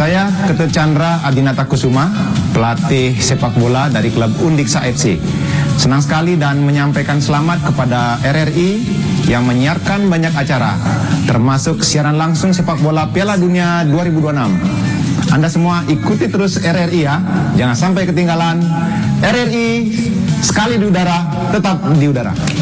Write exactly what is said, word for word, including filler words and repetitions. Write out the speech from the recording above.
Saya Ketut Chandra Adinata Kusuma, pelatih sepak bola dari klub Undiksa F C. Senang sekali dan menyampaikan selamat kepada R R I yang menyiarkan banyak acara, termasuk siaran langsung sepak bola Piala Dunia dua ribu dua puluh enam. Anda semua ikuti terus R R I ya, jangan sampai ketinggalan. R R I sekali di udara, tetap di udara.